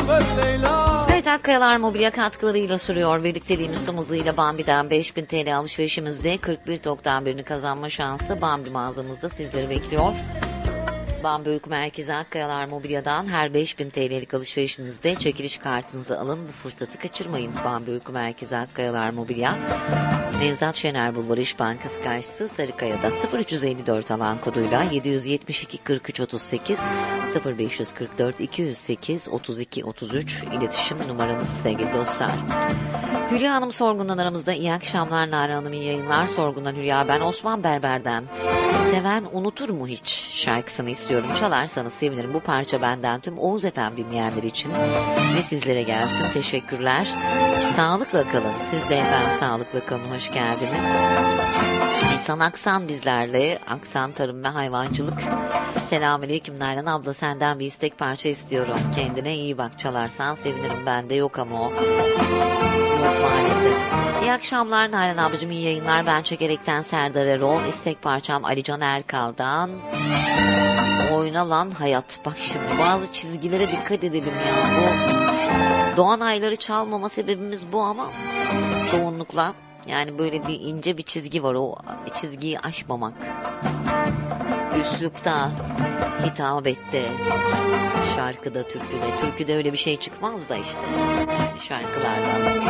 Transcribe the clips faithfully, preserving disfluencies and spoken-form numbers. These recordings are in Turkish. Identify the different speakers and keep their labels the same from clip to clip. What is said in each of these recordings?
Speaker 1: Evet, Akkayalar Mobilya katkılarıyla sürüyor. Birlikteliğimiz tüm hızıyla Bambi'den beş bin T L alışverişimizde kırk bir nokta birini kazanma şansı Bambi mağazamızda sizleri bekliyor. Bambi Uyku Merkezi Akkayalar Mobilya'dan her beş bin T L'lik alışverişinizde çekiliş kartınızı alın. Bu fırsatı kaçırmayın. Bambi Uyku Merkezi Akkayalar Mobilya, Nevzat Şener Bulvarı İş Bankası karşısı Sarıkaya'da. Sıfır üç yedi dört alan koduyla yedi yüz yetmiş iki kırk üç otuz sekiz, sıfır beş kırk dört iki yüz sekiz otuz iki otuz üç iletişim numaramız sevgili dostlar. Hülya Hanım sorgundan aramızda. İyi akşamlar Nalan Hanım, iyi yayınlar. Sorgundan Hülya, ben Osman Berber'den Seven Unutur Mu Hiç şarkısını istiyorum. Çalarsanız sevinirim. Bu parça benden tüm Oğuz F M dinleyenleri için ve sizlere gelsin. Teşekkürler. Sağlıkla kalın. Siz de efendim sağlıkla kalın. Hoş geldiniz. İhsan Aksan bizlerle. Aksan Tarım ve Hayvancılık. Selamünaleyküm Nalan abla, senden bir istek parça istiyorum. Kendine iyi bak, çalarsan sevinirim. Bende yok ama o. Yok maalesef. İyi akşamlar Nalan ablacığım, iyi yayınlar. Ben Çekerek'ten Serdar Erol. İstek parçam Alican Erkal'dan Oyna Lan Hayat. Bak şimdi bazı çizgilere dikkat edelim ya. Bu Doğan Ayları çalmama sebebimiz bu ama çoğunlukla yani böyle bir ince bir çizgi var. O çizgiyi aşmamak. Üslupta, hitabette, şarkıda, türküde. Türküde öyle bir şey çıkmaz da işte şarkılardan.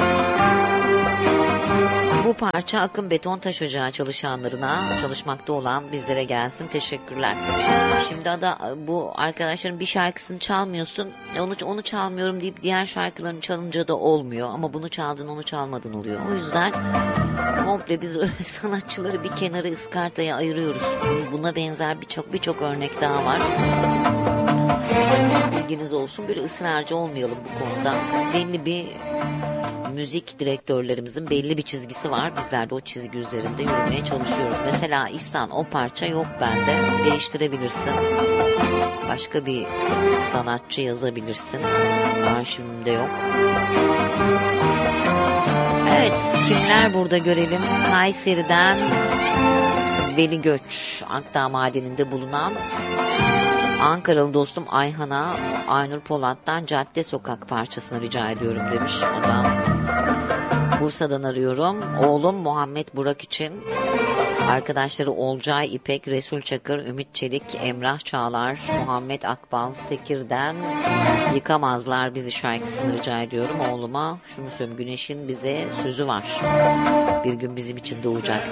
Speaker 1: Bu parça Akın Beton Taş Ocağı çalışanlarına, çalışmakta olan bizlere gelsin. Teşekkürler. Şimdi da bu arkadaşların bir şarkısını çalmıyorsun, onu onu çalmıyorum deyip diğer şarkılarını çalınca da olmuyor. Ama bunu çaldın, onu çalmadın oluyor. O yüzden komple biz sanatçıları bir kenara ıskartaya ayırıyoruz. Buna benzer birçok birçok örnek daha var. Bilginiz olsun, böyle ısrarcı olmayalım bu konuda. Belli bir müzik direktörlerimizin belli bir çizgisi var. Bizler de o çizgi üzerinde yürümeye çalışıyoruz. Mesela İhsan, o parça yok bende. Değiştirebilirsin. Başka bir sanatçı yazabilirsin. Arşivimde yok. Evet, kimler burada görelim? Kayseri'den Veli Göç, Akdağ Madeni'nde bulunan Ankaralı dostum Ayhan'a Aynur Polat'tan Cadde Sokak parçasını rica ediyorum demiş. O da Bursa'dan arıyorum. Oğlum Muhammed Burak için, arkadaşları Olcay İpek, Resul Çakır, Ümit Çelik, Emrah Çağlar, Muhammed Akbal, Tekir'den Yıkamazlar Bizi şarkısını rica ediyorum. Oğluma şunu söyleyeyim, güneşin bize sözü var. Bir gün bizim için doğacak